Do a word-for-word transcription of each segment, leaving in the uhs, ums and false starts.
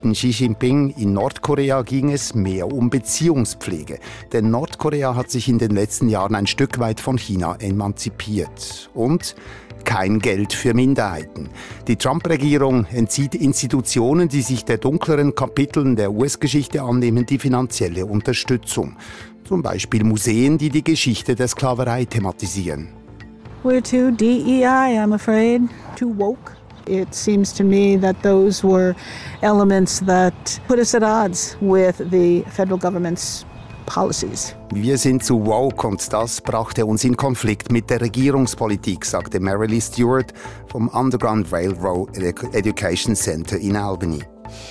Xi Jinping in Nordkorea ging es mehr um Beziehungspflege. Denn Nordkorea hat sich in den letzten Jahren ein Stück weit von China emanzipiert. Und kein Geld für Minderheiten. Die Trump-Regierung entzieht Institutionen, die sich der dunkleren Kapiteln der U S-Geschichte annehmen, die finanzielle Unterstützung. Zum Beispiel Museen, die die Geschichte der Sklaverei thematisieren. We're too D E I, I'm afraid, too woke. It seems to me that those were elements that put us at odds with the federal government's policies. Wir sind zu woke und das brachte uns in Konflikt mit der Regierungspolitik, sagte Marilee Stewart vom Underground Railroad Education Center in Albany.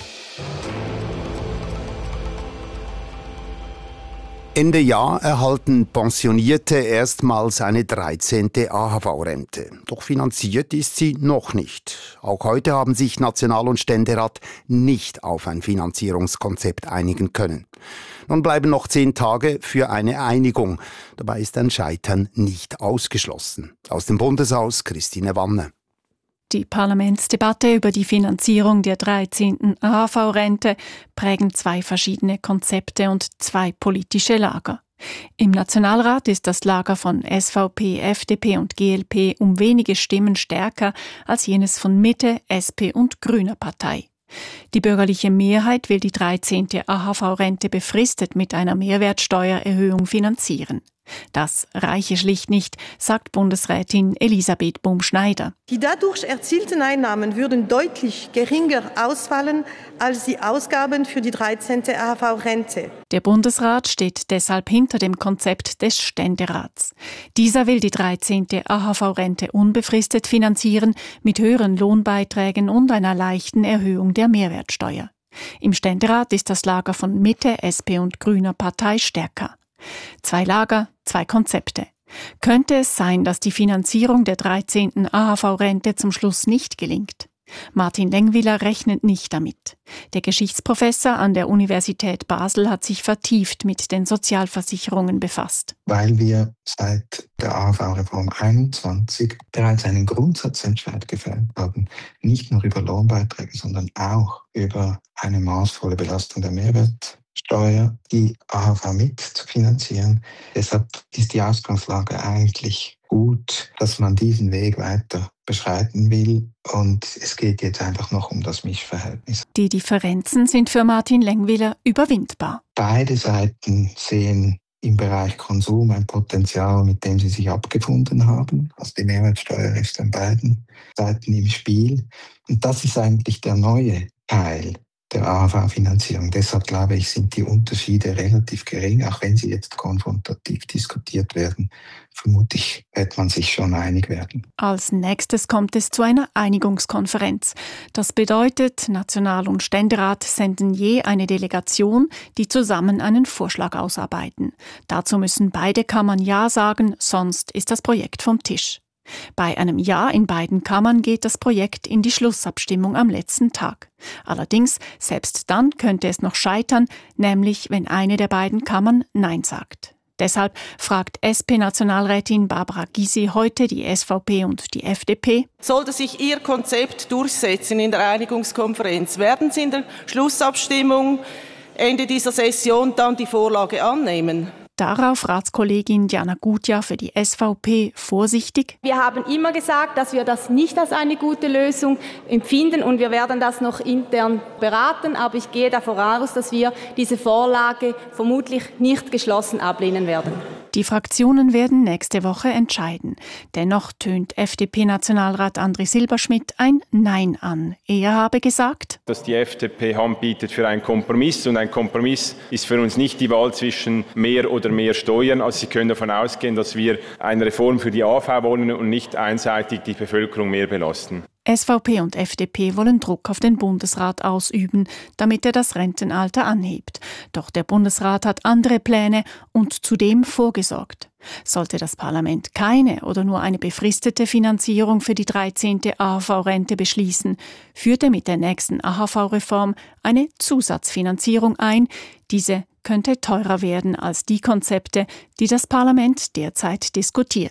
Ende Jahr erhalten Pensionierte erstmals eine dreizehnte A H V-Rente. Doch finanziert ist sie noch nicht. Auch heute haben sich National- und Ständerat nicht auf ein Finanzierungskonzept einigen können. Nun bleiben noch zehn Tage für eine Einigung. Dabei ist ein Scheitern nicht ausgeschlossen. Aus dem Bundeshaus Christine Wanne. Die Parlamentsdebatte über die Finanzierung der dreizehnten A H V-Rente prägen zwei verschiedene Konzepte und zwei politische Lager. Im Nationalrat ist das Lager von S V P, F D P und G L P um wenige Stimmen stärker als jenes von Mitte, S P und Grüner Partei. Die bürgerliche Mehrheit will die dreizehnte A H V-Rente befristet mit einer Mehrwertsteuererhöhung finanzieren. Das reiche schlicht nicht, sagt Bundesrätin Elisabeth Bumschneider. Die dadurch erzielten Einnahmen würden deutlich geringer ausfallen als die Ausgaben für die dreizehnte A H V-Rente. Der Bundesrat steht deshalb hinter dem Konzept des Ständerats. Dieser will die dreizehnte A H V-Rente unbefristet finanzieren mit höheren Lohnbeiträgen und einer leichten Erhöhung der Mehrwertsteuer. Im Ständerat ist das Lager von Mitte, S P und Grüner Partei stärker. Zwei Lager, zwei Konzepte. Könnte es sein, dass die Finanzierung der dreizehnten A H V-Rente zum Schluss nicht gelingt? Martin Lengwiller rechnet nicht damit. Der Geschichtsprofessor an der Universität Basel hat sich vertieft mit den Sozialversicherungen befasst. Weil wir seit der A H V-Reform einundzwanzig bereits einen Grundsatzentscheid gefällt haben, nicht nur über Lohnbeiträge, sondern auch über eine maßvolle Belastung der Mehrwertsteuer, die A H V mit zu finanzieren. Deshalb ist die Ausgangslage eigentlich gut, dass man diesen Weg weiter beschreiten will. Und es geht jetzt einfach noch um das Mischverhältnis. Die Differenzen sind für Martin Lengwiller überwindbar. Beide Seiten sehen im Bereich Konsum ein Potenzial, mit dem sie sich abgefunden haben. Also die Mehrwertsteuer ist an beiden Seiten im Spiel. Und das ist eigentlich der neue Teil der A H V-Finanzierung. Deshalb glaube ich, sind die Unterschiede relativ gering, auch wenn sie jetzt konfrontativ diskutiert werden. Vermutlich wird man sich schon einig werden. Als nächstes kommt es zu einer Einigungskonferenz. Das bedeutet, National- und Ständerat senden je eine Delegation, die zusammen einen Vorschlag ausarbeiten. Dazu müssen beide Kammern Ja sagen, sonst ist das Projekt vom Tisch. Bei einem Ja in beiden Kammern geht das Projekt in die Schlussabstimmung am letzten Tag. Allerdings, selbst dann könnte es noch scheitern, nämlich wenn eine der beiden Kammern Nein sagt. Deshalb fragt S P-Nationalrätin Barbara Gysi heute die S V P und die F D P. Sollte sich Ihr Konzept durchsetzen in der Einigungskonferenz, werden Sie in der Schlussabstimmung Ende dieser Session dann die Vorlage annehmen? Darauf Ratskollegin Diana Gutjahr für die S V P vorsichtig. Wir haben immer gesagt, dass wir das nicht als eine gute Lösung empfinden und wir werden das noch intern beraten. Aber ich gehe davon aus, dass wir diese Vorlage vermutlich nicht geschlossen ablehnen werden. Die Fraktionen werden nächste Woche entscheiden. Dennoch tönt F D P-Nationalrat André Silberschmidt ein Nein an. Er habe gesagt, dass die F D P Hand bietet für einen Kompromiss. Und ein Kompromiss ist für uns nicht die Wahl zwischen mehr oder mehr Steuern. Also Sie können davon ausgehen, dass wir eine Reform für die A H V wollen und nicht einseitig die Bevölkerung mehr belasten. S V P und F D P wollen Druck auf den Bundesrat ausüben, damit er das Rentenalter anhebt. Doch der Bundesrat hat andere Pläne und zudem vorgesorgt. Sollte das Parlament keine oder nur eine befristete Finanzierung für die dreizehnte A H V-Rente beschließen, führt er mit der nächsten A H V-Reform eine Zusatzfinanzierung ein. Diese könnte teurer werden als die Konzepte, die das Parlament derzeit diskutiert.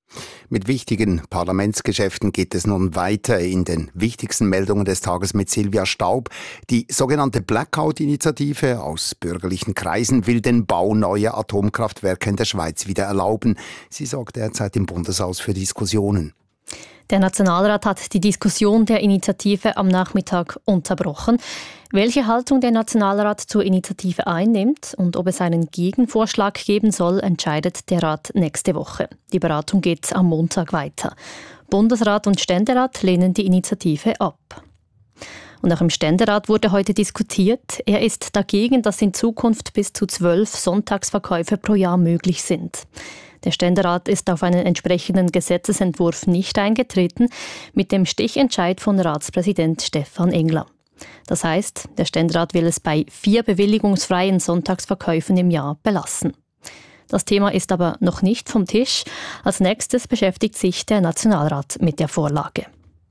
Mit wichtigen Parlamentsgeschäften geht es nun weiter in den wichtigsten Meldungen des Tages mit Silvia Staub. Die sogenannte Blackout-Initiative aus bürgerlichen Kreisen will den Bau neuer Atomkraftwerke in der Schweiz wieder erlauben. Sie sorgt derzeit im Bundeshaus für Diskussionen. Der Nationalrat hat die Diskussion der Initiative am Nachmittag unterbrochen. Welche Haltung der Nationalrat zur Initiative einnimmt und ob es einen Gegenvorschlag geben soll, entscheidet der Rat nächste Woche. Die Beratung geht am Montag weiter. Bundesrat und Ständerat lehnen die Initiative ab. Und auch im Ständerat wurde heute diskutiert. Er ist dagegen, dass in Zukunft bis zu zwölf Sonntagsverkäufe pro Jahr möglich sind. Der Ständerat ist auf einen entsprechenden Gesetzesentwurf nicht eingetreten, mit dem Stichentscheid von Ratspräsident Stefan Engler. Das heißt, der Ständerat will es bei vier bewilligungsfreien Sonntagsverkäufen im Jahr belassen. Das Thema ist aber noch nicht vom Tisch. Als nächstes beschäftigt sich der Nationalrat mit der Vorlage.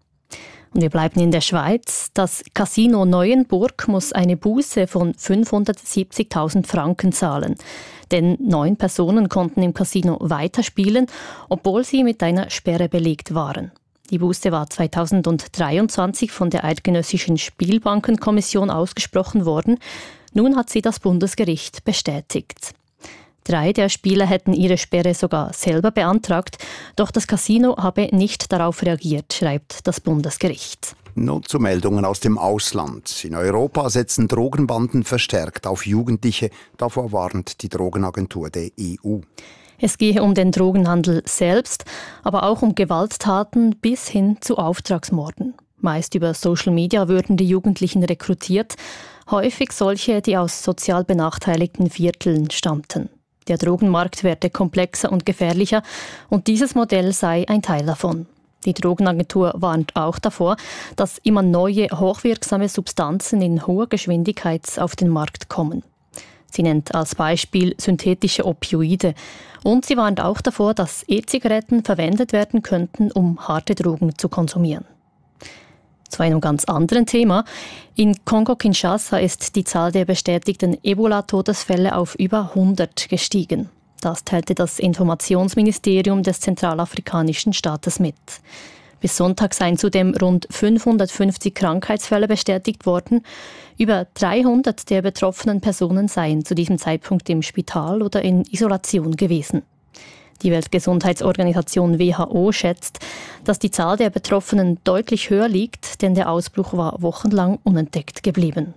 Und wir bleiben in der Schweiz. Das Casino Neuenburg muss eine Buße von fünfhundertsiebzigtausend Franken zahlen. Denn neun Personen konnten im Casino weiterspielen, obwohl sie mit einer Sperre belegt waren. Die Buße war zweitausenddreiundzwanzig von der Eidgenössischen Spielbankenkommission ausgesprochen worden. Nun hat sie das Bundesgericht bestätigt. Drei der Spieler hätten ihre Sperre sogar selber beantragt, doch das Casino habe nicht darauf reagiert, schreibt das Bundesgericht. Nun zu Meldungen aus dem Ausland. In Europa setzen Drogenbanden verstärkt auf Jugendliche. Davor warnt die Drogenagentur der E U. Es gehe um den Drogenhandel selbst, aber auch um Gewalttaten bis hin zu Auftragsmorden. Meist über Social Media würden die Jugendlichen rekrutiert, häufig solche, die aus sozial benachteiligten Vierteln stammten. Der Drogenmarkt werde komplexer und gefährlicher und dieses Modell sei ein Teil davon. Die Drogenagentur warnt auch davor, dass immer neue, hochwirksame Substanzen in hoher Geschwindigkeit auf den Markt kommen. Sie nennt als Beispiel synthetische Opioide. Und sie warnt auch davor, dass E-Zigaretten verwendet werden könnten, um harte Drogen zu konsumieren. Zu einem ganz anderen Thema. In Kongo-Kinshasa ist die Zahl der bestätigten Ebola-Todesfälle auf über hundert gestiegen. Das teilte das Informationsministerium des zentralafrikanischen Staates mit. Bis Sonntag seien zudem rund fünfhundertfünfzig Krankheitsfälle bestätigt worden. Über dreihundert der betroffenen Personen seien zu diesem Zeitpunkt im Spital oder in Isolation gewesen. Die Weltgesundheitsorganisation W H O schätzt, dass die Zahl der Betroffenen deutlich höher liegt, denn der Ausbruch war wochenlang unentdeckt geblieben.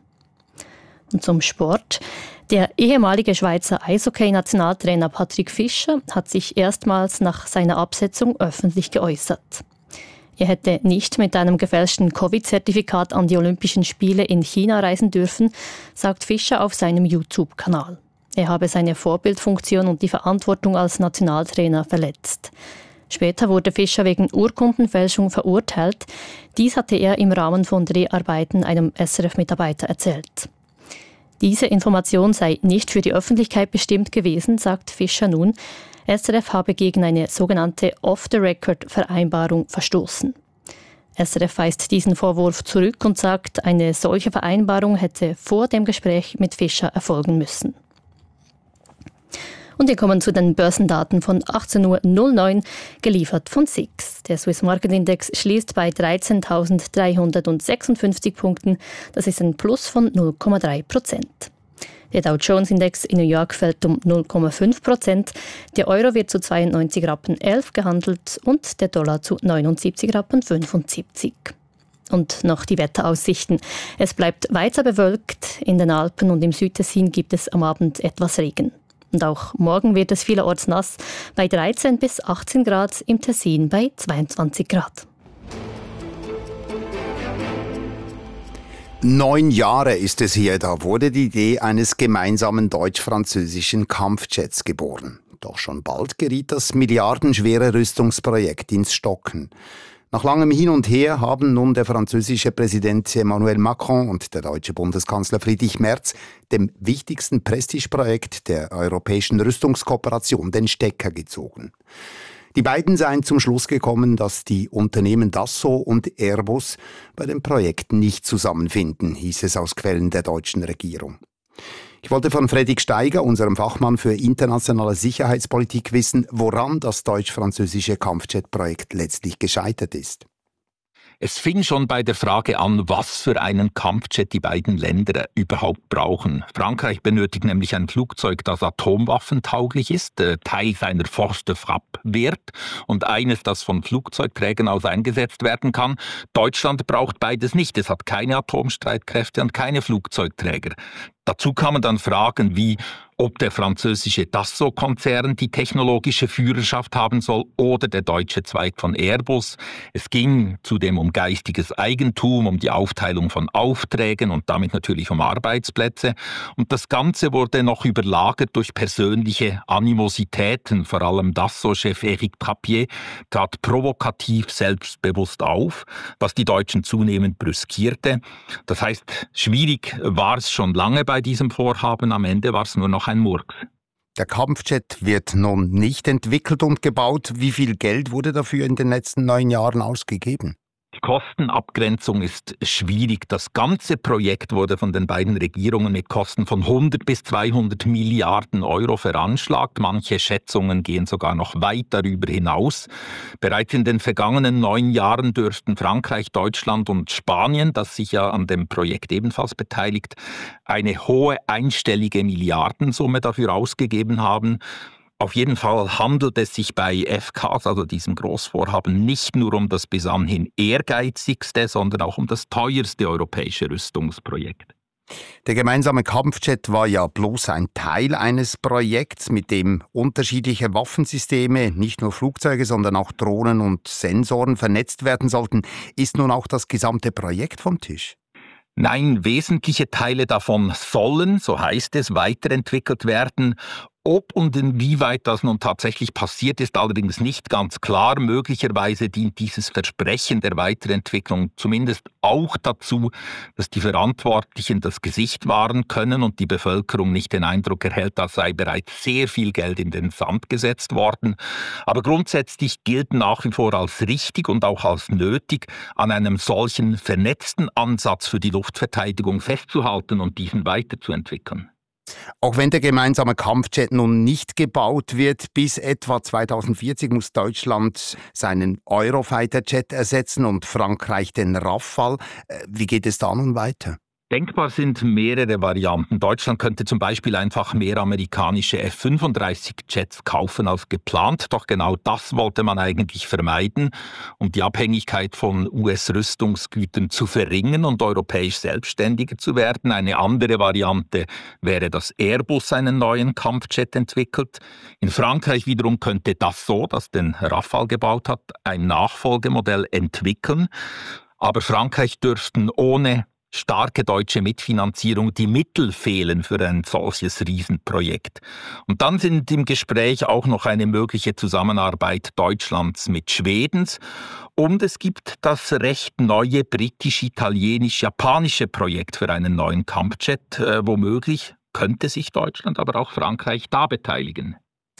Und zum Sport. Der ehemalige Schweizer Eishockey-Nationaltrainer Patrick Fischer hat sich erstmals nach seiner Absetzung öffentlich geäußert. Er hätte nicht mit einem gefälschten Covid-Zertifikat an die Olympischen Spiele in China reisen dürfen, sagt Fischer auf seinem YouTube-Kanal. Er habe seine Vorbildfunktion und die Verantwortung als Nationaltrainer verletzt. Später wurde Fischer wegen Urkundenfälschung verurteilt. Dies hatte er im Rahmen von Dreharbeiten einem S R F-Mitarbeiter erzählt. Diese Information sei nicht für die Öffentlichkeit bestimmt gewesen, sagt Fischer nun. S R F habe gegen eine sogenannte Off-the-Record-Vereinbarung verstoßen. S R F weist diesen Vorwurf zurück und sagt, eine solche Vereinbarung hätte vor dem Gespräch mit Fischer erfolgen müssen. Und wir kommen zu den Börsendaten von achtzehn Uhr neun, geliefert von S I X. Der Swiss Market Index schließt bei dreizehntausenddreihundertsechsundfünfzig Punkten. Das ist ein Plus von null Komma drei Prozent. Der Dow Jones Index in New York fällt um null Komma fünf Prozent. Der Euro wird zu zweiundneunzig Rappen elf gehandelt und der Dollar zu neunundsiebzig Rappen fünfundsiebzig. Und noch die Wetteraussichten. Es bleibt weiter bewölkt. In den Alpen und im Südtessin gibt es am Abend etwas Regen. Und auch morgen wird es vielerorts nass, bei dreizehn bis achtzehn Grad, im Tessin bei zweiundzwanzig Grad. Neun Jahre ist es her, da wurde die Idee eines gemeinsamen deutsch-französischen Kampfjets geboren. Doch schon bald geriet das milliardenschwere Rüstungsprojekt ins Stocken. Nach langem Hin und Her haben nun der französische Präsident Emmanuel Macron und der deutsche Bundeskanzler Friedrich Merz dem wichtigsten Prestigeprojekt der europäischen Rüstungskooperation den Stecker gezogen. Die beiden seien zum Schluss gekommen, dass die Unternehmen Dassault und Airbus bei dem Projekt nicht zusammenfinden, hieß es aus Quellen der deutschen Regierung. Ich wollte von Fredrik Steiger, unserem Fachmann für internationale Sicherheitspolitik, wissen, woran das deutsch-französische Kampfjet-Projekt letztlich gescheitert ist. Es fing schon bei der Frage an, was für einen Kampfjet die beiden Länder überhaupt brauchen. Frankreich benötigt nämlich ein Flugzeug, das atomwaffentauglich ist, Teil seiner Force de Frappe wird und eines, das von Flugzeugträgern aus eingesetzt werden kann. Deutschland braucht beides nicht. Es hat keine Atomstreitkräfte und keine Flugzeugträger. Dazu kamen dann Fragen wie, ob der französische Dassault-Konzern die technologische Führerschaft haben soll oder der deutsche Zweig von Airbus. Es ging zudem um geistiges Eigentum, um die Aufteilung von Aufträgen und damit natürlich um Arbeitsplätze. Und das Ganze wurde noch überlagert durch persönliche Animositäten. Vor allem Dassault-Chef Éric Trappier trat provokativ selbstbewusst auf, was die Deutschen zunehmend brüskierte. Das heißt, schwierig war es schon lange bei diesem Vorhaben. Am Ende war es nur noch ein Murks. Der Kampfjet wird nun nicht entwickelt und gebaut. Wie viel Geld wurde dafür in den letzten neun Jahren ausgegeben? Die Kostenabgrenzung ist schwierig. Das ganze Projekt wurde von den beiden Regierungen mit Kosten von hundert bis zweihundert Milliarden Euro veranschlagt. Manche Schätzungen gehen sogar noch weit darüber hinaus. Bereits in den vergangenen neun Jahren dürften Frankreich, Deutschland und Spanien, das sich ja an dem Projekt ebenfalls beteiligt, eine hohe einstellige Milliardensumme dafür ausgegeben haben. Auf jeden Fall handelt es sich bei F C A S, also diesem Großvorhaben, nicht nur um das bis anhin ehrgeizigste, sondern auch um das teuerste europäische Rüstungsprojekt. Der gemeinsame Kampfjet war ja bloß ein Teil eines Projekts, mit dem unterschiedliche Waffensysteme, nicht nur Flugzeuge, sondern auch Drohnen und Sensoren vernetzt werden sollten. Ist nun auch das gesamte Projekt vom Tisch? Nein, wesentliche Teile davon sollen, so heißt es, weiterentwickelt werden. Ob und inwieweit das nun tatsächlich passiert, ist allerdings nicht ganz klar. Möglicherweise dient dieses Versprechen der Weiterentwicklung zumindest auch dazu, dass die Verantwortlichen das Gesicht wahren können und die Bevölkerung nicht den Eindruck erhält, als sei bereits sehr viel Geld in den Sand gesetzt worden. Aber grundsätzlich gilt nach wie vor als richtig und auch als nötig, an einem solchen vernetzten Ansatz für die Luftverteidigung festzuhalten und diesen weiterzuentwickeln. Auch wenn der gemeinsame Kampfjet nun nicht gebaut wird, bis etwa zweitausendvierzig muss Deutschland seinen Eurofighter-Jet ersetzen und Frankreich den Rafale. Wie geht es da nun weiter? Denkbar sind mehrere Varianten. Deutschland könnte zum Beispiel einfach mehr amerikanische F fünfunddreißig Jets kaufen als geplant. Doch genau das wollte man eigentlich vermeiden, um die Abhängigkeit von U S-Rüstungsgütern zu verringern und europäisch selbstständiger zu werden. Eine andere Variante wäre, dass Airbus einen neuen Kampfjet entwickelt. In Frankreich wiederum könnte Dassault, das den Rafale gebaut hat, ein Nachfolgemodell entwickeln. Aber Frankreich dürften ohne starke deutsche Mitfinanzierung die Mittel fehlen für ein solches Riesenprojekt. Und dann sind im Gespräch auch noch eine mögliche Zusammenarbeit Deutschlands mit Schwedens. Und es gibt das recht neue britisch-italienisch-japanische Projekt für einen neuen Kampfjet. Äh, womöglich könnte sich Deutschland, aber auch Frankreich da beteiligen.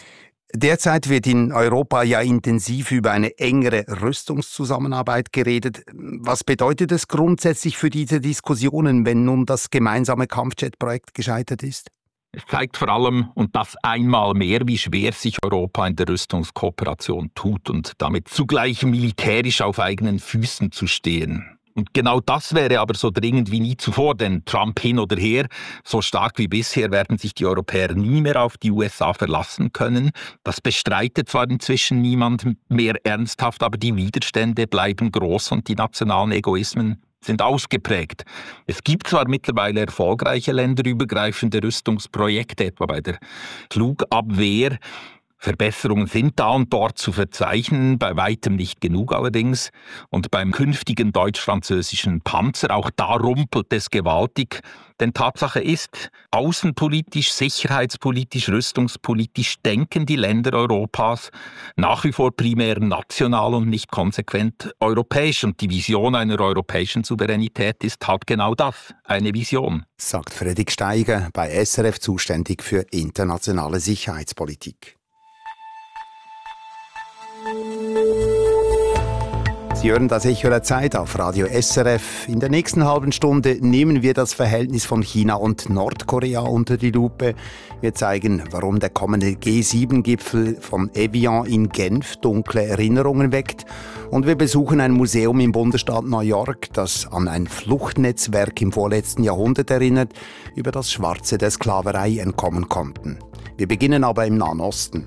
Derzeit wird in Europa ja intensiv über eine engere Rüstungszusammenarbeit geredet. Was bedeutet es grundsätzlich für diese Diskussionen, wenn nun das gemeinsame Kampfjet-Projekt gescheitert ist? Es zeigt vor allem, und das einmal mehr, wie schwer sich Europa in der Rüstungskooperation tut und damit zugleich militärisch auf eigenen Füßen zu stehen. Und genau das wäre aber so dringend wie nie zuvor, denn Trump hin oder her, so stark wie bisher werden sich die Europäer nie mehr auf die U S A verlassen können. Das bestreitet zwar inzwischen niemand mehr ernsthaft, aber die Widerstände bleiben groß und die nationalen Egoismen sind ausgeprägt. Es gibt zwar mittlerweile erfolgreiche länderübergreifende Rüstungsprojekte, etwa bei der Flugabwehr. Verbesserungen sind da und dort zu verzeichnen, bei weitem nicht genug allerdings. Und beim künftigen deutsch-französischen Panzer, auch da rumpelt es gewaltig. Denn Tatsache ist, außenpolitisch, sicherheitspolitisch, rüstungspolitisch denken die Länder Europas nach wie vor primär national und nicht konsequent europäisch. Und die Vision einer europäischen Souveränität ist halt genau das, eine Vision. Sagt Fredrik Steiger, bei S R F zuständig für internationale Sicherheitspolitik. Sie hören das Echo der Zeit auf Radio S R F. In der nächsten halben Stunde nehmen wir das Verhältnis von China und Nordkorea unter die Lupe. Wir zeigen, warum der kommende G sieben Gipfel von Evian in Genf dunkle Erinnerungen weckt. Und wir besuchen ein Museum im Bundesstaat New York, das an ein Fluchtnetzwerk im vorletzten Jahrhundert erinnert, über das Schwarze der Sklaverei entkommen konnten. Wir beginnen aber im Nahen Osten.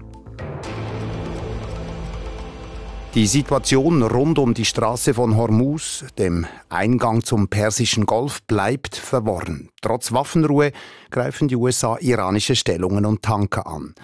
Die Situation rund um die Straße von Hormuz, dem Eingang zum Persischen Golf, bleibt verworren. Trotz Waffenruhe greifen die U S A iranische Stellungen und Tanker an.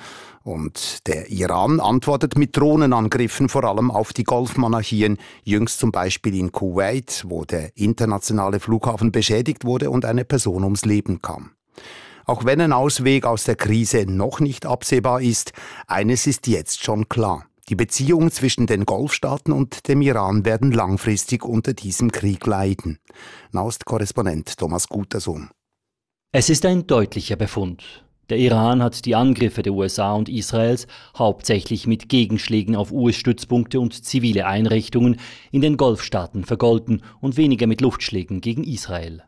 Und der Iran antwortet mit Drohnenangriffen vor allem auf die Golfmonarchien, jüngst zum Beispiel in Kuwait, wo der internationale Flughafen beschädigt wurde und eine Person ums Leben kam. Auch wenn ein Ausweg aus der Krise noch nicht absehbar ist, eines ist jetzt schon klar. Die Beziehungen zwischen den Golfstaaten und dem Iran werden langfristig unter diesem Krieg leiden. Nahost-Korrespondent Thomas Gutersohn. Es ist ein deutlicher Befund. Der Iran hat die Angriffe der U S A und Israels hauptsächlich mit Gegenschlägen auf U S-Stützpunkte und zivile Einrichtungen in den Golfstaaten vergolten und weniger mit Luftschlägen gegen Israel.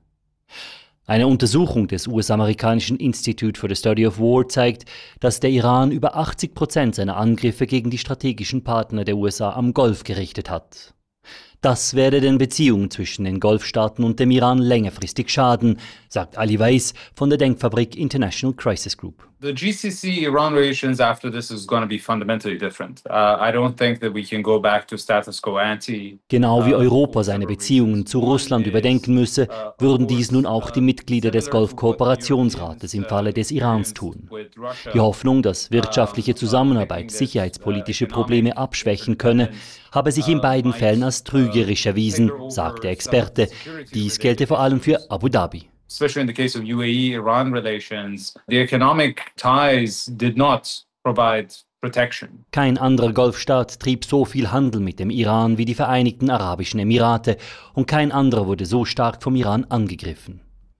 Eine Untersuchung des U S-amerikanischen Institute for the Study of War zeigt, dass der Iran über achtzig Prozent seiner Angriffe gegen die strategischen Partner der U S A am Golf gerichtet hat. Das werde den Beziehungen zwischen den Golfstaaten und dem Iran längerfristig schaden, sagt Ali Weiss von der Denkfabrik International Crisis Group. The G C C-Iran relations after this is going to be fundamentally different. Uh, I don't think that we can go back to status quo ante. Genau wie Europa seine Beziehungen zu Russland überdenken müsse, würden dies nun auch die Mitglieder des Golfkooperationsrates im Falle des Irans tun. Die Hoffnung, dass wirtschaftliche Zusammenarbeit sicherheitspolitische Probleme abschwächen könne, habe sich in beiden Fällen als trügerisch erwiesen, sagt der Experte. Dies gelte vor allem für Abu Dhabi. Especially in the case of U A E-Iran relations, the economic ties did not provide protection. Kein anderer Golfstaat trieb so viel Handel mit dem Iran wie die Vereinigten Arabischen Emirate und kein anderer wurde so stark vom Iran angegriffen.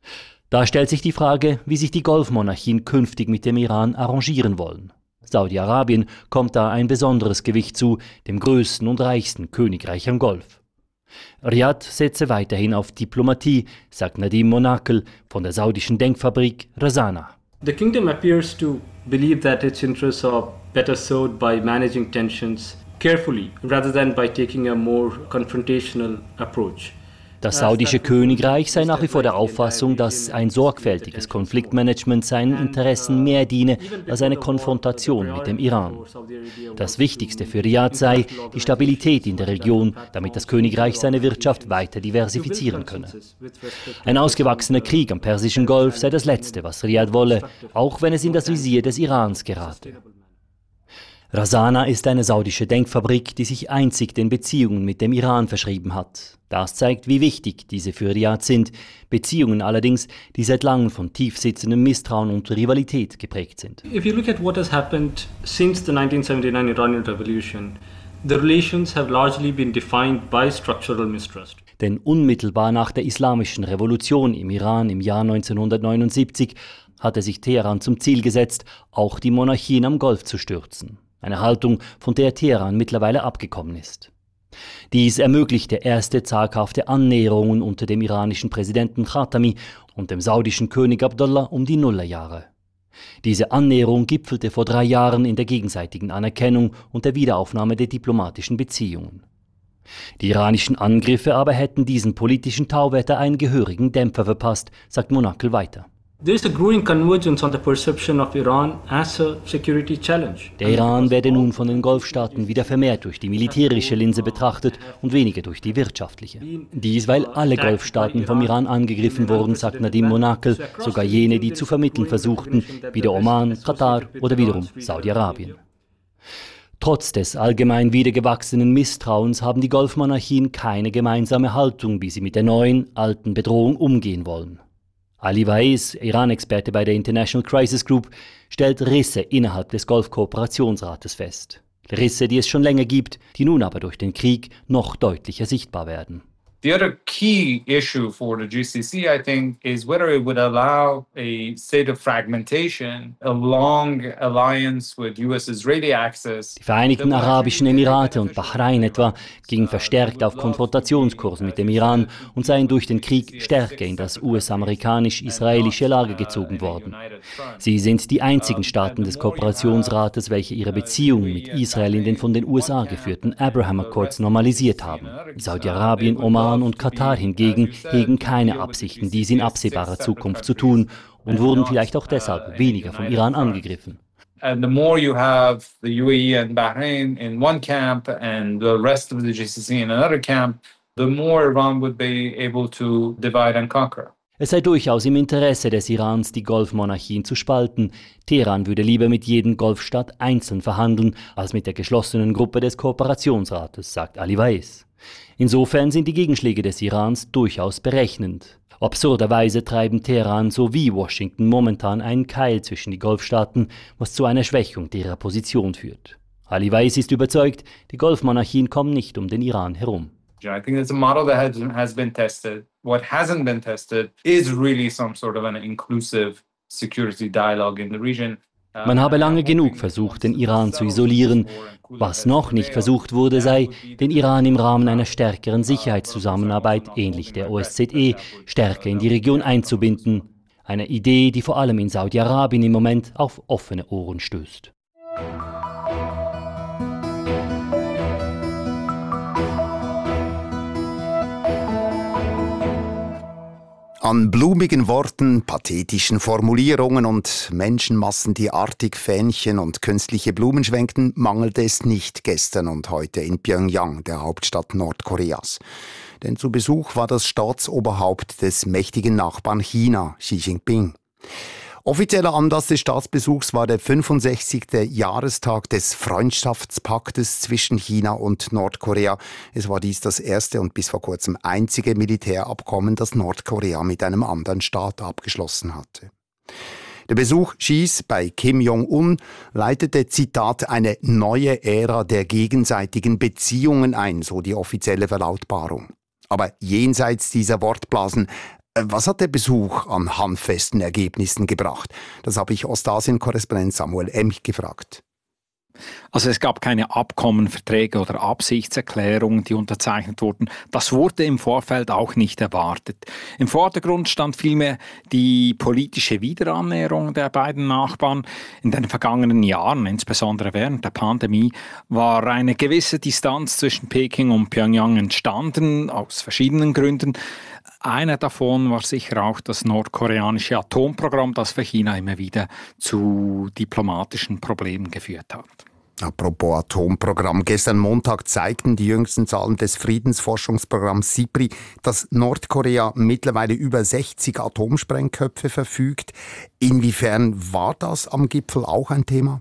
Da stellt sich die Frage, wie sich die Golfmonarchien künftig mit dem Iran arrangieren wollen. Saudi-Arabien kommt da ein besonderes Gewicht zu, dem größten und reichsten Königreich am Golf. Riyadh setze weiterhin auf Diplomatie, sagt Nadim Monakel von der saudischen Denkfabrik Razana. The kingdom appears to believe that its interests are better served by managing tensions carefully rather than by taking a more confrontational approach. Das saudische Königreich sei nach wie vor der Auffassung, dass ein sorgfältiges Konfliktmanagement seinen Interessen mehr diene als eine Konfrontation mit dem Iran. Das Wichtigste für Riyadh sei die Stabilität in der Region, damit das Königreich seine Wirtschaft weiter diversifizieren könne. Ein ausgewachsener Krieg am Persischen Golf sei das Letzte, was Riyadh wolle, auch wenn es in das Visier des Irans gerate. Razana ist eine saudische Denkfabrik, die sich einzig den Beziehungen mit dem Iran verschrieben hat. Das zeigt, wie wichtig diese für Riyadh sind, Beziehungen allerdings, die seit langem von tiefsitzendem Misstrauen und Rivalität geprägt sind. If you look at what has happened since the nineteen seventy-nine Iranian Revolution, the relations have largely been defined by structural mistrust. Denn unmittelbar nach der islamischen Revolution im Iran im Jahr neunzehnhundertneunundsiebzig hatte sich Teheran zum Ziel gesetzt, auch die Monarchien am Golf zu stürzen. Eine Haltung, von der Teheran mittlerweile abgekommen ist. Dies ermöglichte erste zaghafte Annäherungen unter dem iranischen Präsidenten Khatami und dem saudischen König Abdullah um die Nullerjahre. Diese Annäherung gipfelte vor drei Jahren in der gegenseitigen Anerkennung und der Wiederaufnahme der diplomatischen Beziehungen. Die iranischen Angriffe aber hätten diesem politischen Tauwetter einen gehörigen Dämpfer verpasst, sagt Monakel weiter. There is a growing convergence on the perception of Iran as a security challenge. Der Iran werde nun von den Golfstaaten wieder vermehrt durch die militärische Linse betrachtet und weniger durch die wirtschaftliche. Dies, weil alle Golfstaaten vom Iran angegriffen wurden, sagt Nadim Monakel, sogar jene, die zu vermitteln versuchten, wie der Oman, Katar oder wiederum Saudi-Arabien. Trotz des allgemein wiedergewachsenen Misstrauens haben die Golfmonarchien keine gemeinsame Haltung, wie sie mit der neuen, alten Bedrohung umgehen wollen. Ali Weiss, Iran-Experte bei der International Crisis Group, stellt Risse innerhalb des Golfkooperationsrates fest. Risse, die es schon länger gibt, die nun aber durch den Krieg noch deutlicher sichtbar werden. The other key issue for the G C C, I think, is whether it would allow a state of fragmentation, a long alliance with U S-Israeli access. Die Vereinigten Arabischen Emirate und Bahrain etwa gingen verstärkt auf Konfrontationskurs mit dem Iran und seien durch den Krieg stärker in das U S-amerikanisch-israelische Lager gezogen worden. Sie sind die einzigen Staaten des Kooperationsrates, welche ihre Beziehungen mit Israel in den von den U S A geführten Abraham Accords normalisiert haben. Saudi-Arabien, Oman und Katar hingegen hegen keine Absichten, dies in absehbarer Zukunft zu tun und wurden vielleicht auch deshalb weniger vom Iran angegriffen. And the more you have the U A E and Bahrain in one camp and the rest of the G C C in another camp, the more Iran would be able to divide and conquer. Es sei durchaus im Interesse des Irans, die Golfmonarchien zu spalten. Teheran würde lieber mit jedem Golfstaat einzeln verhandeln, als mit der geschlossenen Gruppe des Kooperationsrates, sagt Ali Weiss. Insofern sind die Gegenschläge des Irans durchaus berechnend. Absurderweise treiben Teheran sowie Washington momentan einen Keil zwischen die Golfstaaten, was zu einer Schwächung derer Position führt. Ali Weiss ist überzeugt, die Golfmonarchien kommen nicht um den Iran herum. I think it's a model that has, has been tested. What hasn't been tested is really some sort of an inclusive security dialogue in the region. Man habe lange genug versucht, den Iran zu isolieren. Was noch nicht versucht wurde, sei, den Iran im Rahmen einer stärkeren Sicherheitszusammenarbeit, ähnlich der O S Z E, stärker in die Region einzubinden. Eine Idee, die vor allem in Saudi-Arabien im Moment auf offene Ohren stößt. An blumigen Worten, pathetischen Formulierungen und Menschenmassen, die artig Fähnchen und künstliche Blumen schwenkten, mangelte es nicht gestern und heute in Pjöngjang, der Hauptstadt Nordkoreas. Denn zu Besuch war das Staatsoberhaupt des mächtigen Nachbarn China, Xi Jinping. Offizieller Anlass des Staatsbesuchs war der fünfundsechzigste Jahrestag des Freundschaftspaktes zwischen China und Nordkorea. Es war dies das erste und bis vor kurzem einzige Militärabkommen, das Nordkorea mit einem anderen Staat abgeschlossen hatte. Der Besuch Xis bei Kim Jong-un leitete, Zitat, eine neue Ära der gegenseitigen Beziehungen ein, so die offizielle Verlautbarung. Aber jenseits dieser Wortblasen, was hat der Besuch an handfesten Ergebnissen gebracht? Das habe ich Ostasien-Korrespondent Samuel Emch gefragt. Also es gab keine Abkommen, Verträge oder Absichtserklärungen, die unterzeichnet wurden. Das wurde im Vorfeld auch nicht erwartet. Im Vordergrund stand vielmehr die politische Wiederannäherung der beiden Nachbarn. In den vergangenen Jahren, insbesondere während der Pandemie, war eine gewisse Distanz zwischen Peking und Pjöngjang entstanden, aus verschiedenen Gründen. Einer davon war sicher auch das nordkoreanische Atomprogramm, das für China immer wieder zu diplomatischen Problemen geführt hat. Apropos Atomprogramm. Gestern Montag zeigten die jüngsten Zahlen des Friedensforschungsprogramms SIPRI, dass Nordkorea mittlerweile über sechzig Atomsprengköpfe verfügt. Inwiefern war das am Gipfel auch ein Thema?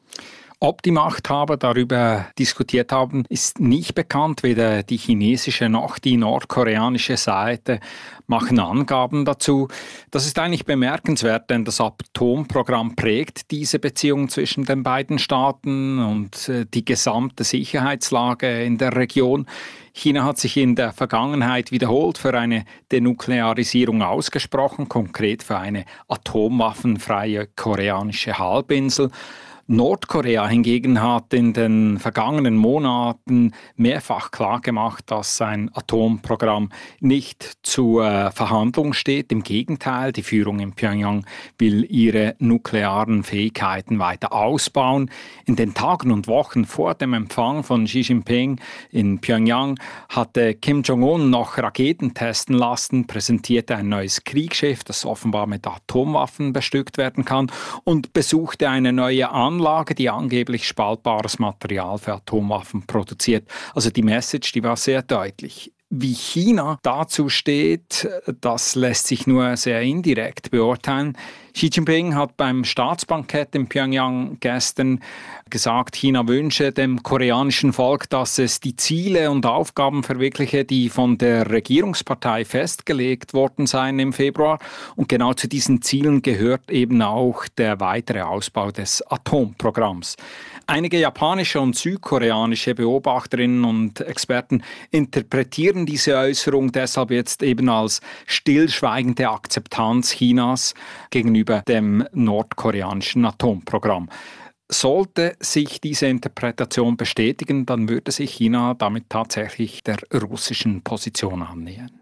Ob die Machthaber darüber diskutiert haben, ist nicht bekannt. Weder die chinesische noch die nordkoreanische Seite machen Angaben dazu. Das ist eigentlich bemerkenswert, denn das Atomprogramm prägt diese Beziehung zwischen den beiden Staaten und die gesamte Sicherheitslage in der Region. China hat sich in der Vergangenheit wiederholt für eine Denuklearisierung ausgesprochen, konkret für eine atomwaffenfreie koreanische Halbinsel. Nordkorea hingegen hat in den vergangenen Monaten mehrfach klargemacht, dass sein Atomprogramm nicht zur äh, Verhandlung steht. Im Gegenteil, die Führung in Pjöngjang will ihre nuklearen Fähigkeiten weiter ausbauen. In den Tagen und Wochen vor dem Empfang von Xi Jinping in Pjöngjang hatte Kim Jong-un noch Raketen testen lassen, präsentierte ein neues Kriegsschiff, das offenbar mit Atomwaffen bestückt werden kann, und besuchte eine neue Anlage, die angeblich spaltbares Material für Atomwaffen produziert. Also die Message, die war sehr deutlich. Wie China dazu steht, das lässt sich nur sehr indirekt beurteilen. Xi Jinping hat beim Staatsbankett in Pyongyang gestern gesagt, China wünsche dem koreanischen Volk, dass es die Ziele und Aufgaben verwirkliche, die von der Regierungspartei festgelegt worden seien im Februar. Und genau zu diesen Zielen gehört eben auch der weitere Ausbau des Atomprogramms. Einige japanische und südkoreanische Beobachterinnen und Experten interpretieren diese Äußerung deshalb jetzt eben als stillschweigende Akzeptanz Chinas gegenüber dem nordkoreanischen Atomprogramm. Sollte sich diese Interpretation bestätigen, dann würde sich China damit tatsächlich der russischen Position annähern.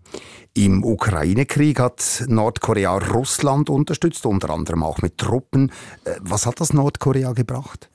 Im Ukraine-Krieg hat Nordkorea Russland unterstützt, unter anderem auch mit Truppen. Was hat das Nordkorea gebracht?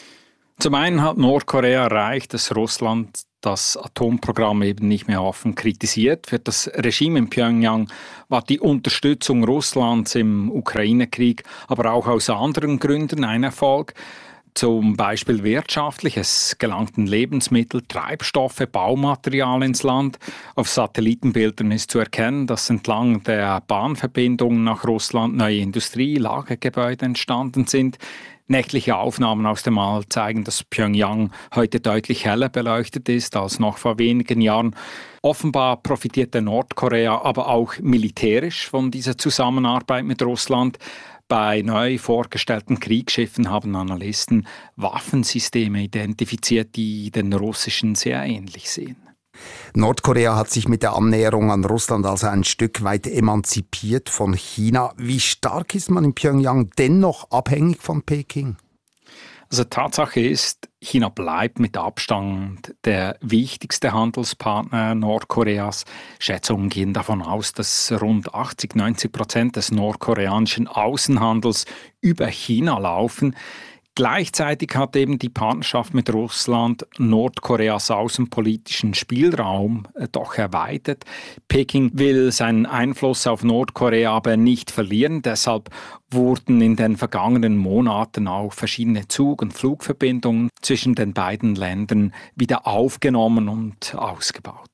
Zum einen hat Nordkorea erreicht, dass Russland das Atomprogramm eben nicht mehr offen kritisiert. Für das Regime in Pyongyang war die Unterstützung Russlands im Ukraine-Krieg aber auch aus anderen Gründen ein Erfolg. Zum Beispiel wirtschaftlich. Es gelangten Lebensmittel, Treibstoffe, Baumaterial ins Land. Auf Satellitenbildern ist zu erkennen, dass entlang der Bahnverbindungen nach Russland neue Industrielagergebäude entstanden sind. Nächtliche Aufnahmen aus dem All zeigen, dass Pyongyang heute deutlich heller beleuchtet ist als noch vor wenigen Jahren. Offenbar profitierte Nordkorea aber auch militärisch von dieser Zusammenarbeit mit Russland. Bei neu vorgestellten Kriegsschiffen haben Analysten Waffensysteme identifiziert, die den russischen sehr ähnlich sehen. Nordkorea hat sich mit der Annäherung an Russland also ein Stück weit emanzipiert von China. Wie stark ist man in Pyongyang dennoch abhängig von Peking? Also Tatsache ist, China bleibt mit Abstand der wichtigste Handelspartner Nordkoreas. Schätzungen gehen davon aus, dass rund achtzig, neunzig Prozent des nordkoreanischen Außenhandels über China laufen. Gleichzeitig hat eben die Partnerschaft mit Russland Nordkoreas außenpolitischen Spielraum doch erweitert. Peking will seinen Einfluss auf Nordkorea aber nicht verlieren. Deshalb wurden in den vergangenen Monaten auch verschiedene Zug- und Flugverbindungen zwischen den beiden Ländern wieder aufgenommen und ausgebaut.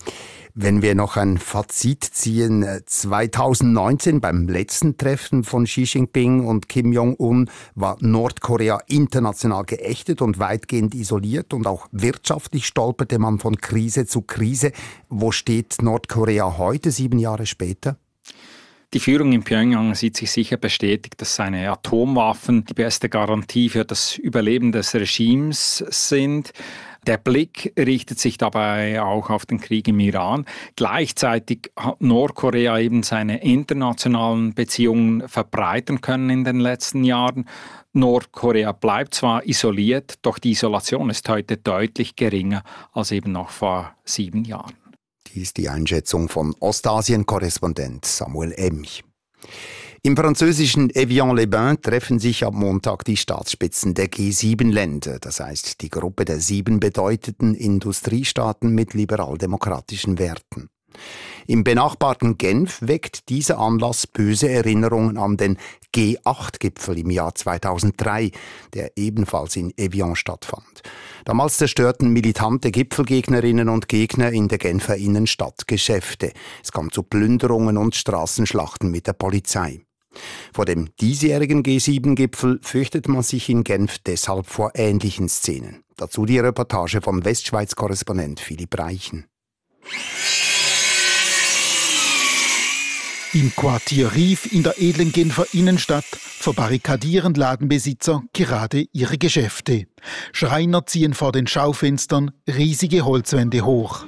Wenn wir noch ein Fazit ziehen, zweitausendneunzehn beim letzten Treffen von Xi Jinping und Kim Jong-un war Nordkorea international geächtet und weitgehend isoliert und auch wirtschaftlich stolperte man von Krise zu Krise. Wo steht Nordkorea heute, sieben Jahre später? Die Führung in Pyongyang sieht sich sicher bestätigt, dass seine Atomwaffen die beste Garantie für das Überleben des Regimes sind. Der Blick richtet sich dabei auch auf den Krieg im Iran. Gleichzeitig hat Nordkorea eben seine internationalen Beziehungen verbreitern können in den letzten Jahren. Nordkorea bleibt zwar isoliert, doch die Isolation ist heute deutlich geringer als eben noch vor sieben Jahren. Dies ist die Einschätzung von Ostasien-Korrespondent Samuel Emch. Im französischen Evian-les-Bains treffen sich am Montag die Staatsspitzen der G sieben Länder, das heißt die Gruppe der sieben bedeutenden Industriestaaten mit liberaldemokratischen Werten. Im benachbarten Genf weckt dieser Anlass böse Erinnerungen an den G acht Gipfel im Jahr zweitausenddrei, der ebenfalls in Evian stattfand. Damals zerstörten militante Gipfelgegnerinnen und Gegner in der Genfer Innenstadt Geschäfte. Es kam zu Plünderungen und Straßenschlachten mit der Polizei. Vor dem diesjährigen G sieben Gipfel fürchtet man sich in Genf deshalb vor ähnlichen Szenen. Dazu die Reportage von Westschweiz-Korrespondent Philipp Reichen. Im Quartier Rief in der edlen Genfer Innenstadt verbarrikadieren Ladenbesitzer gerade ihre Geschäfte. Schreiner ziehen vor den Schaufenstern riesige Holzwände hoch.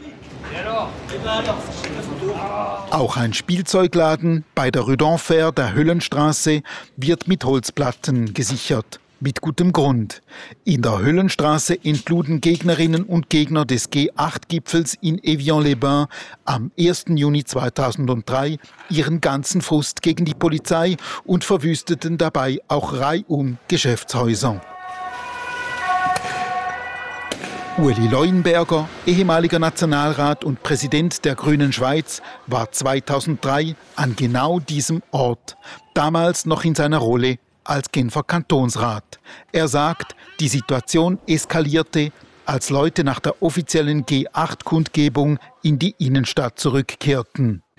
Auch ein Spielzeugladen bei der Rue d'Enfer der Höllenstraße wird mit Holzplatten gesichert. Mit gutem Grund. In der Höllenstraße entluden Gegnerinnen und Gegner des G acht Gipfels in Evian-les-Bains am ersten Juni zweitausenddrei ihren ganzen Frust gegen die Polizei und verwüsteten dabei auch reihum Geschäftshäuser. Ueli Leuenberger, ehemaliger Nationalrat und Präsident der Grünen Schweiz, war zweitausenddrei an genau diesem Ort, damals noch in seiner Rolle als Genfer Kantonsrat. Er sagt, die Situation eskalierte, als Leute nach der offiziellen G acht Kundgebung in die Innenstadt zurückkehrten.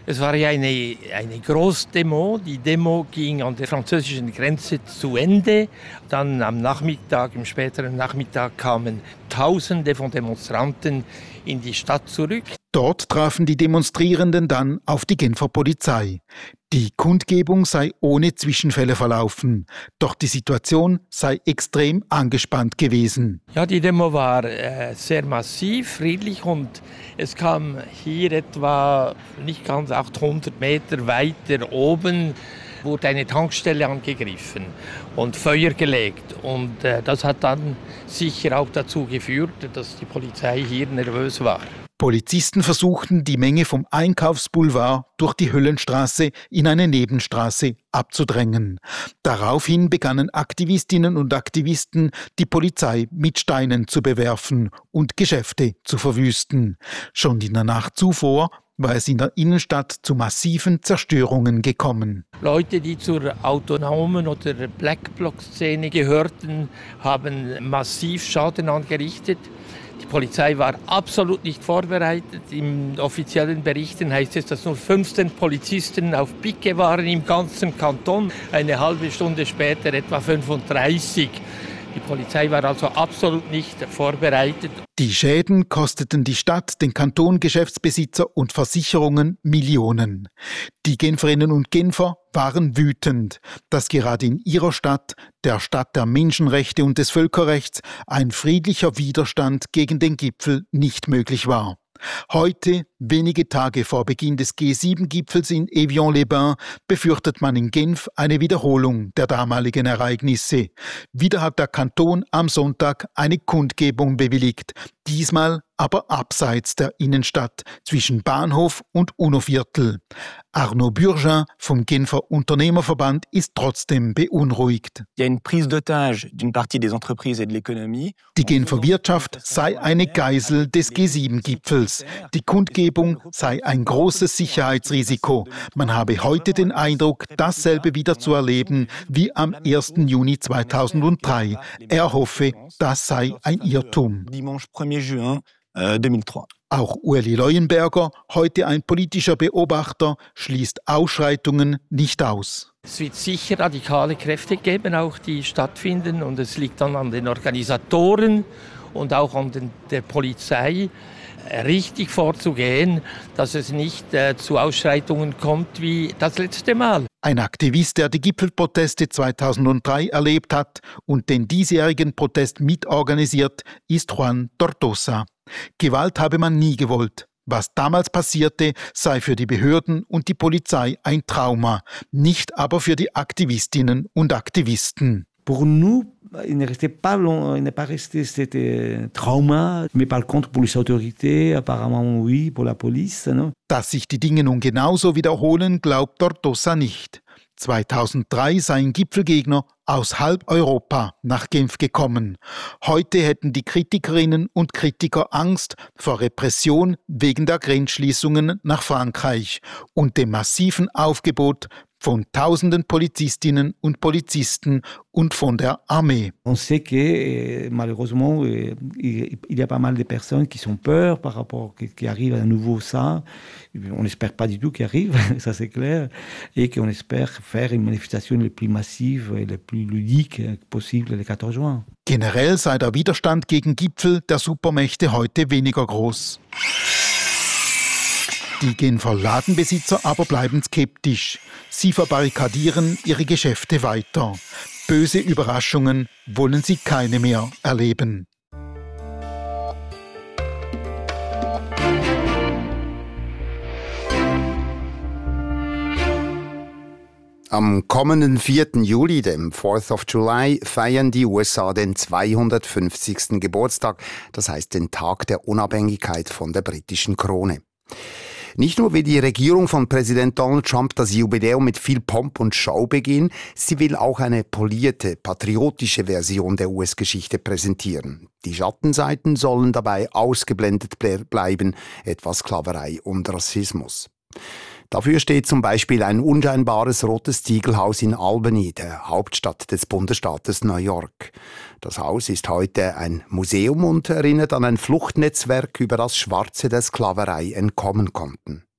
Es war ja eine, eine Großdemo. Die Demo ging an der französischen Grenze zu Ende. Dann am Nachmittag, im späteren Nachmittag kamen Tausende von Demonstranten in die Stadt zurück. Dort trafen die Demonstrierenden dann auf die Genfer Polizei. Die Kundgebung sei ohne Zwischenfälle verlaufen, doch die Situation sei extrem angespannt gewesen. Ja, die Demo war äh, sehr massiv, friedlich und es kam hier etwa nicht ganz achthundert Meter weiter oben, wurde eine Tankstelle angegriffen und Feuer gelegt. Und äh, das hat dann sicher auch dazu geführt, dass die Polizei hier nervös war. Polizisten versuchten, die Menge vom Einkaufsboulevard durch die Höllenstraße in eine Nebenstraße abzudrängen. Daraufhin begannen Aktivistinnen und Aktivisten, die Polizei mit Steinen zu bewerfen und Geschäfte zu verwüsten. Schon in der Nacht zuvor war es in der Innenstadt zu massiven Zerstörungen gekommen. Leute, die zur autonomen oder Black-Bloc-Szene gehörten, haben massiv Schaden angerichtet. Die Polizei war absolut nicht vorbereitet. In offiziellen Berichten heißt es, dass nur fünfzehn Polizisten auf Picke waren im ganzen Kanton. Eine halbe Stunde später etwa fünfunddreißig. Die Polizei war also absolut nicht vorbereitet. Die Schäden kosteten die Stadt, den Kanton, Geschäftsbesitzer und Versicherungen Millionen. Die Genferinnen und Genfer waren wütend, dass gerade in ihrer Stadt, der Stadt der Menschenrechte und des Völkerrechts, ein friedlicher Widerstand gegen den Gipfel nicht möglich war. Heute, wenige Tage vor Beginn des G sieben Gipfels in Évian-les-Bains, befürchtet man in Genf eine Wiederholung der damaligen Ereignisse. Wieder hat der Kanton am Sonntag eine Kundgebung bewilligt, diesmal aber abseits der Innenstadt, zwischen Bahnhof und UNO-Viertel. Arnaud Burgin vom Genfer Unternehmerverband ist trotzdem beunruhigt. Il y a une prise d'otage d'une partie des entreprises et de l'économie. Die Genfer Wirtschaft sei eine Geisel des G sieben Gipfels. Die Kundgebung sei ein großes Sicherheitsrisiko. Man habe heute den Eindruck, dasselbe wieder zu erleben wie am ersten Juni zweitausenddrei. Er hoffe, das sei ein Irrtum. Auch Ueli Leuenberger, heute ein politischer Beobachter, schließt Ausschreitungen nicht aus. Es wird sicher radikale Kräfte geben, auch die stattfinden. Und es liegt dann an den Organisatoren und auch an den, der Polizei, richtig vorzugehen, dass es nicht äh, zu Ausschreitungen kommt wie das letzte Mal. Ein Aktivist, der die Gipfelproteste zweitausenddrei erlebt hat und den diesjährigen Protest mitorganisiert, ist Juan Tortosa. Gewalt habe man nie gewollt. Was damals passierte, sei für die Behörden und die Polizei ein Trauma, nicht aber für die Aktivistinnen und Aktivisten. Pour nous, il ne restait pas long, il n'est pas resté cet trauma, mais par contre pour les autorités, apparemment oui, pour la police, non? Dass sich die Dinge nun genauso wiederholen, glaubt Tortosa nicht. zweitausenddrei seien Gipfelgegner aus halb Europa nach Genf gekommen. Heute hätten die Kritikerinnen und Kritiker Angst vor Repression wegen der Grenzschließungen nach Frankreich und dem massiven Aufgebot von tausenden Polizistinnen und Polizisten und von der Armee. On sait que malheureusement il y a pas mal de personnes qui sont peur par rapport qui arrive à nouveau ça. On n'espère pas du tout qu'il arrive, ça c'est clair, et qu'on espère faire une manifestation la plus massive et la plus ludique possible le quatorze juin. Generell sei der Widerstand gegen Gipfel der Supermächte heute weniger groß. Die Genfer Ladenbesitzer aber bleiben skeptisch. Sie verbarrikadieren ihre Geschäfte weiter. Böse Überraschungen wollen sie keine mehr erleben. Am kommenden vierten Juli, dem fourth of July, feiern die U S A den zweihundertfünfzigsten Geburtstag, das heißt den Tag der Unabhängigkeit von der britischen Krone. Nicht nur will die Regierung von Präsident Donald Trump das Jubiläum mit viel Pomp und Schau begehen, sie will auch eine polierte, patriotische Version der U S-Geschichte präsentieren. Die Schattenseiten sollen dabei ausgeblendet bleiben, etwa Sklaverei und Rassismus. Dafür steht zum Beispiel ein unscheinbares rotes Ziegelhaus in Albany, der Hauptstadt des Bundesstaates New York. Das Haus ist heute ein Museum und erinnert an ein Fluchtnetzwerk, über das Schwarze der Sklaverei entkommen konnten.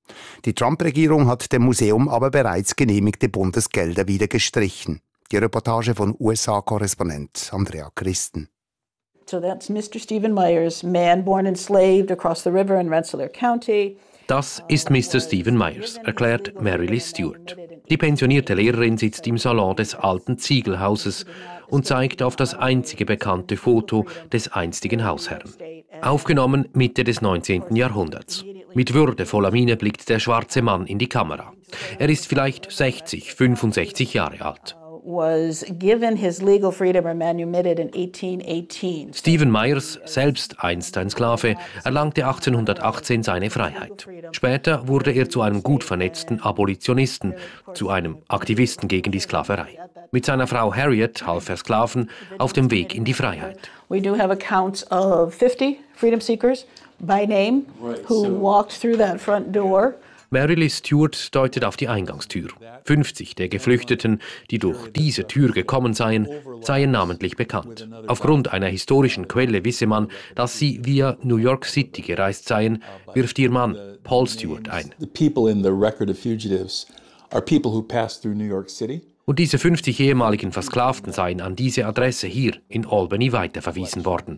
Die Trump-Regierung hat dem Museum aber bereits genehmigte Bundesgelder wieder gestrichen. Die Reportage von U S A-Korrespondent Andrea Christen. So that's Mister Stephen Myers, man born enslaved across the river in Rensselaer County. Das ist Mister Stephen Myers, erklärt Mary Liz Stewart. Die pensionierte Lehrerin sitzt im Salon des alten Ziegelhauses und zeigt auf das einzige bekannte Foto des einstigen Hausherrn. Aufgenommen Mitte des neunzehnten Jahrhunderts. Mit würdevoller Miene blickt der schwarze Mann in die Kamera. Er ist vielleicht sechzig, fünfundsechzig Jahre alt. Was given his legal freedom or manumitted in eighteen eighteen. Stephen Myers, selbst einst ein Sklave, erlangte achtzehnhundertachtzehn seine Freiheit. Später wurde er zu einem gut vernetzten Abolitionisten, zu einem Aktivisten gegen die Sklaverei. Mit seiner Frau Harriet half er Sklaven auf dem Weg in die Freiheit. We do have accounts of fifty freedom seekers by name who walked through that front door. Mary Liz Stewart deutet auf die Eingangstür. fünfzig der Geflüchteten, die durch diese Tür gekommen seien, seien namentlich bekannt. Aufgrund einer historischen Quelle wisse man, dass sie via New York City gereist seien, wirft ihr Mann Paul Stewart ein. Und diese fünfzig ehemaligen Versklavten seien an diese Adresse hier in Albany weiterverwiesen worden.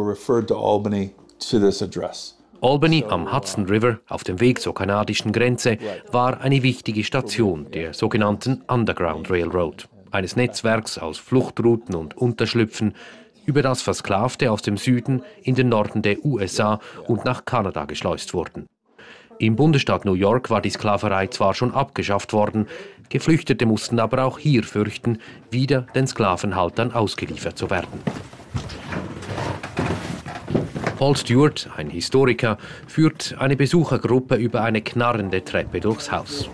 Albany am Hudson River auf dem Weg zur kanadischen Grenze war eine wichtige Station der sogenannten Underground Railroad, eines Netzwerks aus Fluchtrouten und Unterschlüpfen, über das Versklavte aus dem Süden in den Norden der U S A und nach Kanada geschleust wurden. Im Bundesstaat New York war die Sklaverei zwar schon abgeschafft worden, Geflüchtete mussten aber auch hier fürchten, wieder den Sklavenhaltern ausgeliefert zu werden. Paul Stewart, ein Historiker, führt eine Besuchergruppe über eine knarrende Treppe durchs Haus.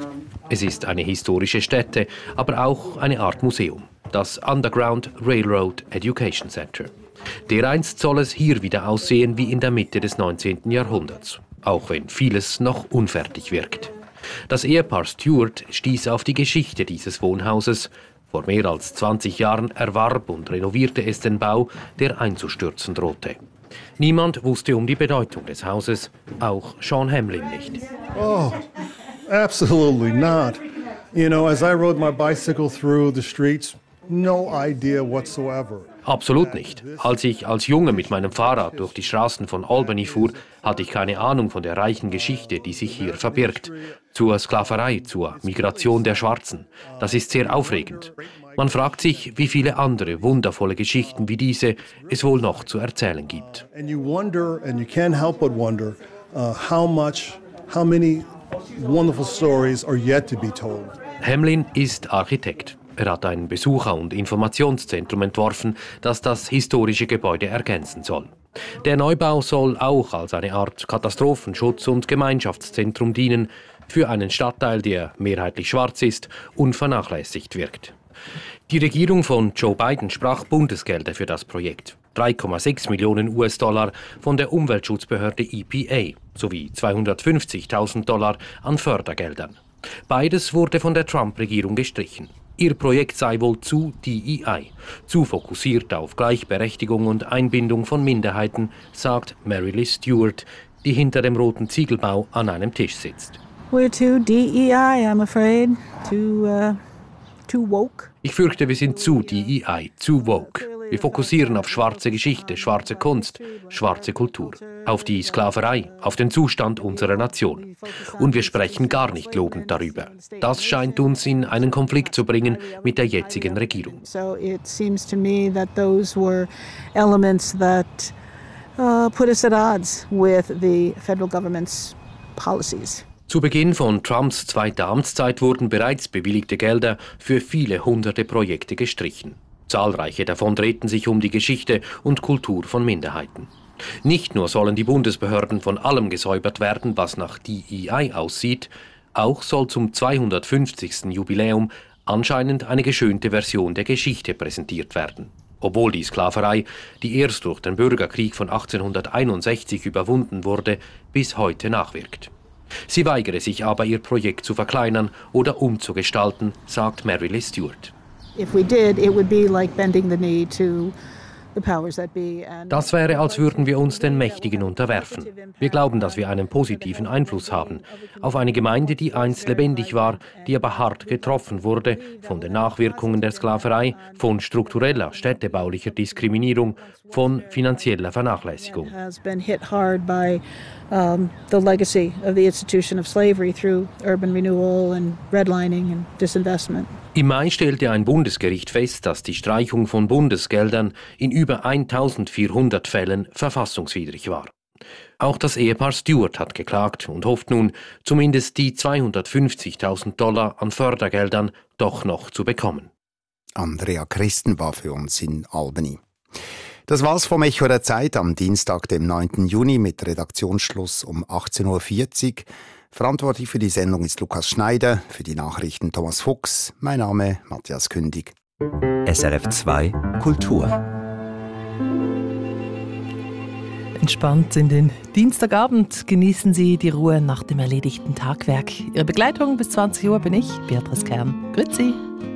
Es ist eine historische Stätte, aber auch eine Art Museum, das Underground Railroad Education Center. Dereinst soll es hier wieder aussehen wie in der Mitte des neunzehnten Jahrhunderts, auch wenn vieles noch unfertig wirkt. Das Ehepaar Stewart stieß auf die Geschichte dieses Wohnhauses. Vor mehr als zwanzig Jahren erwarb und renovierte es den Bau, der einzustürzen drohte. Niemand wusste um die Bedeutung des Hauses, auch Sean Hamlin nicht. Oh, absolutely not. You know, as I rode my bicycle through the streets, no idea whatsoever. Absolut nicht. Als ich als Junge mit meinem Fahrrad durch die Straßen von Albany fuhr, hatte ich keine Ahnung von der reichen Geschichte, die sich hier verbirgt. Zur Sklaverei, zur Migration der Schwarzen. Das ist sehr aufregend. Man fragt sich, wie viele andere wundervolle Geschichten wie diese es wohl noch zu erzählen gibt. And you wonder, and you can't help but wonder, uh, how much, how many wonderful stories are yet to be told. Hamlin ist Architekt. Er hat ein Besucher- und Informationszentrum entworfen, das das historische Gebäude ergänzen soll. Der Neubau soll auch als eine Art Katastrophenschutz- und Gemeinschaftszentrum dienen, für einen Stadtteil, der mehrheitlich schwarz ist und vernachlässigt wirkt. Die Regierung von Joe Biden sprach Bundesgelder für das Projekt. drei Komma sechs Millionen U S-Dollar von der Umweltschutzbehörde E P A sowie zweihundertfünfzigtausend Dollar an Fördergeldern. Beides wurde von der Trump-Regierung gestrichen. Ihr Projekt sei wohl zu D E I, zu fokussiert auf Gleichberechtigung und Einbindung von Minderheiten, sagt Mary Liz Stewart, die hinter dem roten Ziegelbau an einem Tisch sitzt. We're too D E I, I'm afraid, too, uh, too woke. Ich fürchte, wir sind zu D E I, zu woke. Wir fokussieren auf schwarze Geschichte, schwarze Kunst, schwarze Kultur, auf die Sklaverei, auf den Zustand unserer Nation. Und wir sprechen gar nicht lobend darüber. Das scheint uns in einen Konflikt zu bringen mit der jetzigen Regierung. So it seems to me that those were elements that uh, put us at odds with the federal government's policies. Zu Beginn von Trumps zweiter Amtszeit wurden bereits bewilligte Gelder für viele hunderte Projekte gestrichen. Zahlreiche davon drehten sich um die Geschichte und Kultur von Minderheiten. Nicht nur sollen die Bundesbehörden von allem gesäubert werden, was nach D E I aussieht, auch soll zum zweihundertfünfzigsten Jubiläum anscheinend eine geschönte Version der Geschichte präsentiert werden. Obwohl die Sklaverei, die erst durch den Bürgerkrieg von achtzehnhunderteinundsechzig überwunden wurde, bis heute nachwirkt. Sie weigere sich aber, ihr Projekt zu verkleinern oder umzugestalten, sagt Mary Liz Stewart. If we did, it would be like bending the knee to Das wäre, als würden wir uns den Mächtigen unterwerfen. Wir glauben, dass wir einen positiven Einfluss haben auf eine Gemeinde, die einst lebendig war, die aber hart getroffen wurde von den Nachwirkungen der Sklaverei, von struktureller städtebaulicher Diskriminierung, von finanzieller Vernachlässigung. Um, the legacy of the institution of slavery through urban renewal and redlining and disinvestment. Im Mai stellte ein Bundesgericht fest, dass die Streichung von Bundesgeldern in über eintausendvierhundert Fällen verfassungswidrig war. Auch das Ehepaar Stewart hat geklagt und hofft nun, zumindest die zweihundertfünfzigtausend Dollar an Fördergeldern doch noch zu bekommen. Andrea Christen war für uns in Albany. Das war's vom Echo der Zeit am Dienstag, dem neunten Juni, mit Redaktionsschluss um achtzehn Uhr vierzig. Verantwortlich für die Sendung ist Lukas Schneider, für die Nachrichten Thomas Fuchs. Mein Name Matthias Kündig. S R F zwei Kultur. Entspannt in den Dienstagabend genießen Sie die Ruhe nach dem erledigten Tagwerk. Ihre Begleitung bis zwanzig Uhr bin ich, Beatrice Kern. Grüezi.